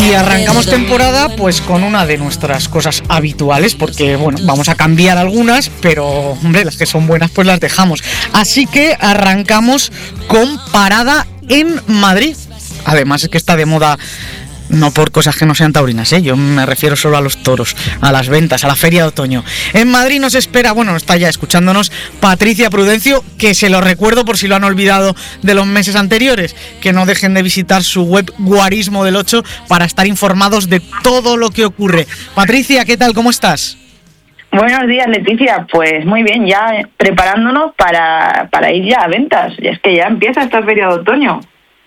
Y arrancamos temporada pues con una de nuestras cosas habituales, porque bueno, vamos a cambiar algunas, pero hombre, las que son buenas pues las dejamos. Así que arrancamos con parada en Madrid. Además es que está de moda, no por cosas que no sean taurinas, yo me refiero solo a los toros, a las ventas, a la feria de otoño. En Madrid nos espera, bueno, está ya escuchándonos Patricia Prudencio, que se lo recuerdo por si lo han olvidado de los meses anteriores, que no dejen de visitar su web Guarismo del 8 para estar informados de todo lo que ocurre. Patricia, ¿qué tal? ¿Cómo estás? Buenos días, Leticia. Pues muy bien, ya preparándonos para ir ya a ventas. Y es que ya empieza esta feria de otoño.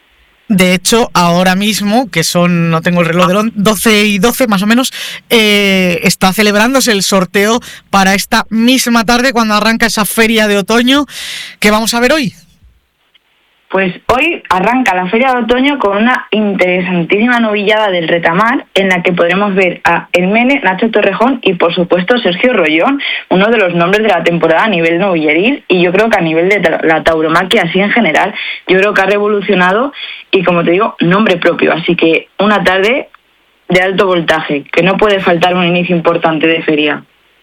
De hecho, ahora mismo, que son, no tengo el reloj de 12 y 12 más o menos, está celebrándose el sorteo para esta misma tarde cuando arranca esa feria de otoño. ¿Qué vamos a ver hoy? Pues hoy arranca la feria de otoño con una interesantísima novillada del Retamar, en la que podremos ver a El Mene, Nacho Torrejón y por supuesto Sergio Rollón, uno de los nombres de la temporada a nivel novilleril y yo creo que a nivel de la tauromaquia así en general. Yo creo que ha revolucionado y, como te digo, nombre propio, así que una tarde de alto voltaje, que no puede faltar un inicio importante de feria.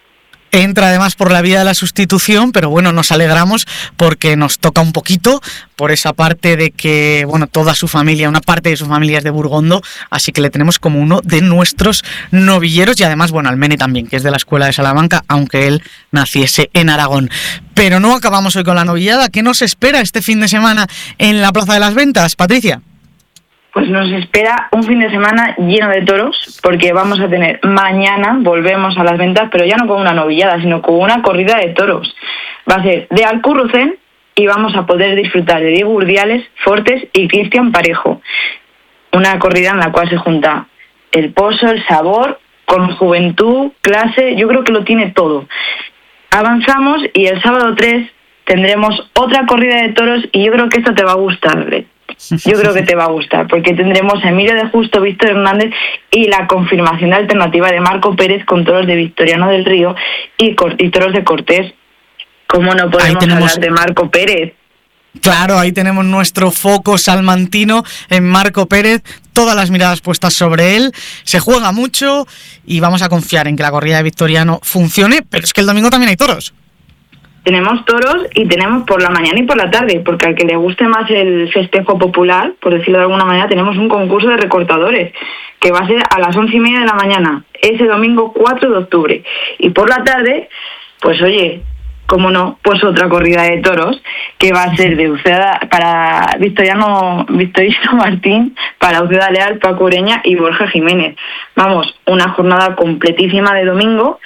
Entra además por la vía de la sustitución, pero bueno, nos alegramos porque nos toca un poquito por esa parte de que, bueno, toda su familia, una parte de su familia es de Burgondo, así que le tenemos como uno de nuestros novilleros y además, bueno, al Mene también, que es de la Escuela de Salamanca, aunque él naciese en Aragón. Pero no acabamos hoy con la novillada. ¿Qué nos espera este fin de semana en la Plaza de las Ventas, Patricia? Pues nos espera un fin de semana lleno de toros, porque vamos a tener mañana, volvemos a las ventas, pero ya no con una novillada, sino con una corrida de toros. Va a ser de Alcurrucén y vamos a poder disfrutar de Diego Urdiales, Fortes y Cristian Parejo. Una corrida en la cual se junta el pozo, el sabor, con juventud, clase, yo creo que lo tiene todo. Avanzamos y el sábado 3 tendremos otra corrida de toros y yo creo que esto te va a gustar, Yo creo que te va a gustar, porque tendremos a Emilio de Justo, Víctor Hernández y la confirmación de alternativa de Marco Pérez con toros de Victoriano del Río y toros de Cortés. ¿Cómo no podemos hablar de Marco Pérez? Claro, ahí tenemos nuestro foco salmantino en Marco Pérez, todas las miradas puestas sobre él, se juega mucho y vamos a confiar en que la corrida de Victoriano funcione, pero es que el domingo también hay toros. Tenemos toros y tenemos por la mañana y por la tarde, porque al que le guste más el festejo popular, por decirlo de alguna manera, tenemos un concurso de recortadores, que va a ser a las 11:30 de la mañana, ese domingo 4 de octubre. Y por la tarde, pues oye, cómo no, pues otra corrida de toros, que va a ser de Uceda para Victorino Martín, para Uceda Leal, Paco Ureña y Borja Jiménez. Vamos, una jornada completísima de domingo,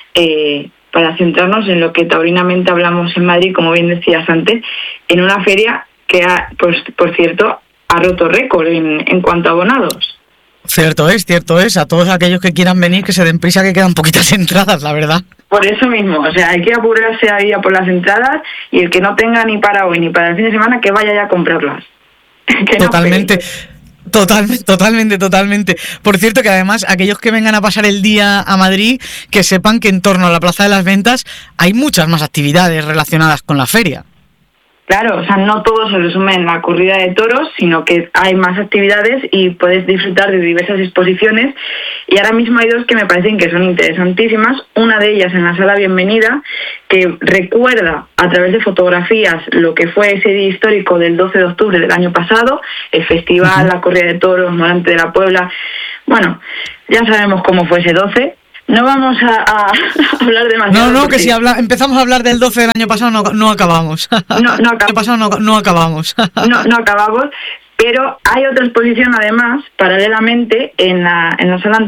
para centrarnos en lo que taurinamente hablamos en Madrid, como bien decías antes, en una feria que, pues, por cierto, ha roto récord en cuanto a abonados. Cierto es. A todos aquellos que quieran venir, que se den prisa, que quedan poquitas entradas, la verdad. Por eso mismo, o sea, hay que apurarse ahí a por las entradas y el que no tenga ni para hoy ni para el fin de semana, que vaya ya a comprarlas. Totalmente. Totalmente. Por cierto que además aquellos que vengan a pasar el día a Madrid, que sepan que en torno a la Plaza de las Ventas hay muchas más actividades relacionadas con la feria. Claro, o sea, no todo se resume en la corrida de toros, sino que hay más actividades y puedes disfrutar de diversas exposiciones. Y ahora mismo hay dos que me parecen que son interesantísimas. Una de ellas en la Sala Bienvenida, que recuerda a través de fotografías lo que fue ese día histórico del 12 de octubre del año pasado, el festival, la corrida de toros, Morante de la Puebla. Bueno, ya sabemos cómo fue ese 12. No vamos a hablar demasiado. No, que si empezamos a hablar del 12 del año pasado no acabamos. No acabamos. No acabamos, pero hay otra exposición además, paralelamente, en la sala